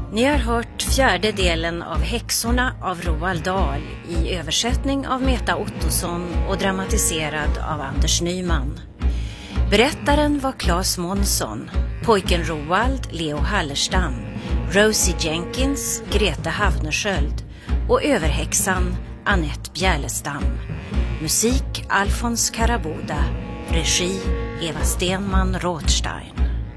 Ni har hört fjärde delen av Häxorna av Roald Dahl i översättning av Meta Ottosson och dramatiserad av Anders Nyman. Berättaren var Claes Månsson, pojken Roald, Leo Hallerstam, Rosie Jenkins, Greta Havnersköld och överhäxan Annette Bjärlestam. Musik Alfons Karaboda, regi Eva Stenman Rothstein.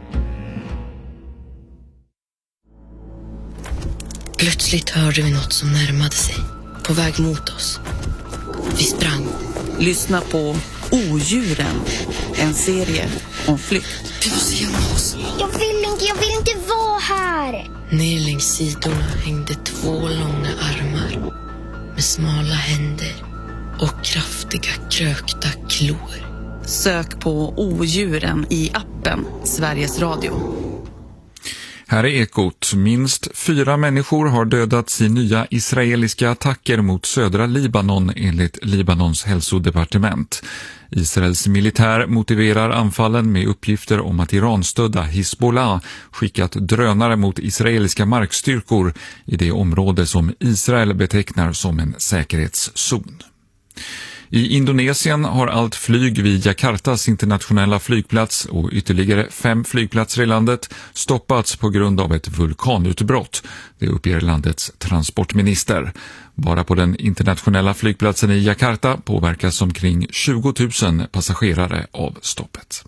Plötsligt hörde vi något som närmade sig, på väg mot oss. Vi sprang. Lyssna på Odjuren, en serie om flykt. Du måste gömma oss. Jag vill inte vara här. Ner längs sidorna hängde 2 långa armar med smala händer och kraftiga krökta klor. Sök på Odjuren i appen Sveriges Radio. Här är Ekot. Minst 4 människor har dödats i nya israeliska attacker mot södra Libanon enligt Libanons hälsodepartement. Israels militär motiverar anfallen med uppgifter om att Iranstödda Hizbollah skickat drönare mot israeliska markstyrkor i det område som Israel betecknar som en säkerhetszon. I Indonesien har allt flyg vid Jakartas internationella flygplats och ytterligare 5 flygplatser i landet stoppats på grund av ett vulkanutbrott. Det uppger landets transportminister. Bara på den internationella flygplatsen i Jakarta påverkas omkring 20 000 passagerare av stoppet.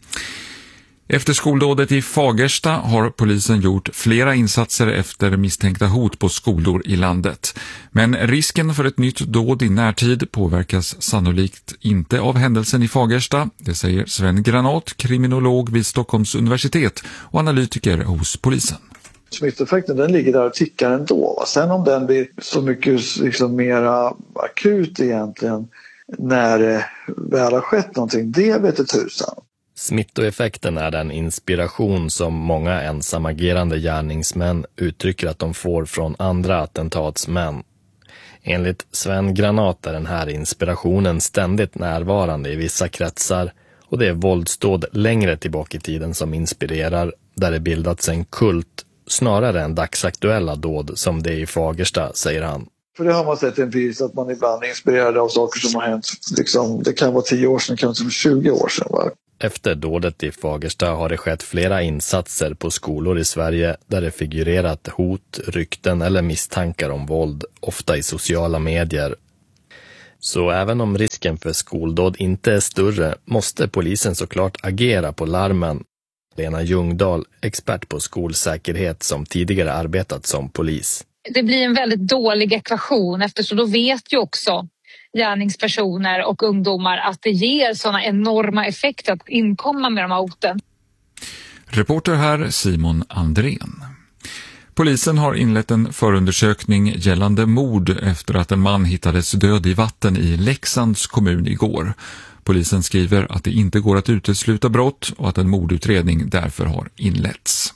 Efter skoldådet i Fagersta har polisen gjort flera insatser efter misstänkta hot på skolor i landet. Men risken för ett nytt dåd i närtid påverkas sannolikt inte av händelsen i Fagersta. Det säger Sven Granat, kriminolog vid Stockholms universitet och analytiker hos polisen. Smittoeffekten den ligger där och tickar ändå. Sen om den blir så mycket liksom mera akut egentligen när det väl har skett någonting, det vet inte tusan. Smittoeffekten är den inspiration som många ensamagerande gärningsmän uttrycker att de får från andra attentatsmän. Enligt Sven Granat är den här inspirationen ständigt närvarande i vissa kretsar och det är våldsdåd längre tillbaka i tiden som inspirerar, där det bildats en kult snarare än dagsaktuella dåd som det i Fagersta, säger han. För det har man sett empiriskt att man ibland är inspirerad av saker som har hänt. Liksom, det kan vara 10 år sedan, kanske 20 år sedan. Va? Efter dådet i Fagersta har det skett flera insatser på skolor i Sverige där det figurerat hot, rykten eller misstankar om våld, ofta i sociala medier. Så även om risken för skoldåd inte är större måste polisen såklart agera på larmen. Lena Ljungdahl, expert på skolsäkerhet som tidigare arbetat som polis. Det blir en väldigt dålig ekvation eftersom då vet ju också gärningspersoner och ungdomar att det ger sådana enorma effekter att inkomma med de här hoten. Reporter här Simon Andrén. Polisen har inlett en förundersökning gällande mord efter att en man hittades död i vatten i Leksands kommun igår. Polisen skriver att det inte går att utesluta brott och att en mordutredning därför har inletts.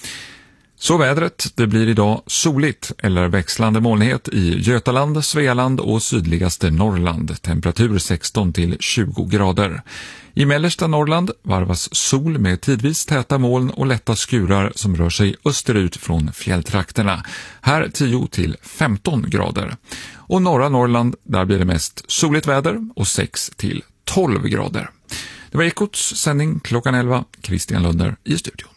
Så vädret, det blir idag soligt eller växlande molnighet i Götaland, Svealand och sydligaste Norrland. Temperatur 16 till 20 grader. I mellersta Norrland varvas sol med tidvis täta moln och lätta skurar som rör sig österut från fjälltrakterna. Här 10 till 15 grader. Och norra Norrland, där blir det mest soligt väder och 6 till 12 grader. Det var Ekots sändning klockan 11. Christian Lunder i studion.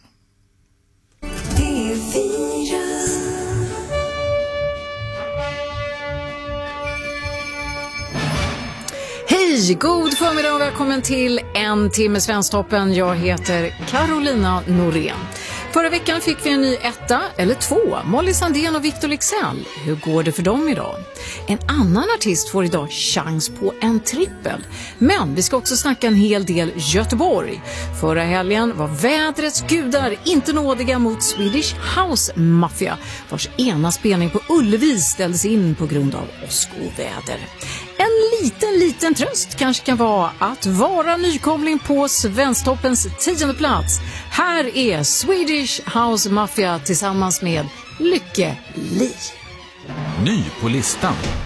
Hej, god förmiddag och välkommen till en timme Svensktoppen. Jag heter Carolina Norén. Förra veckan fick vi en ny 1 eller 2, Molly Sandén och Victor Leksell. Hur går det för dem idag? En annan artist får idag chans på en trippel. Men vi ska också snacka en hel del Göteborg. Förra helgen var vädrets gudar inte nådiga mot Swedish House Mafia, vars ena spelning på Ullevi ställdes in på grund av åskoväder. En liten tröst kanske kan vara att vara nykomling på Svensktoppens 10:e plats. Här är Swedish House Mafia tillsammans med Lykke Li. Ny på listan.